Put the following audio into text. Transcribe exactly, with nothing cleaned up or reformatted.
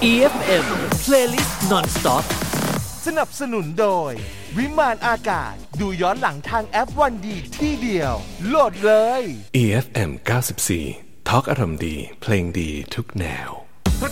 อี เอฟ เอ็ม Playlist Non-Stop สนับสนุนโดยวิมานอากาศดูย้อนหลังทางแอปวันดีที่เดียวโหลดเลยอี เอฟ เอ็ม เก้าสิบสี่ ทอล์กอารมณ์ดีเพลงดีทุกแนว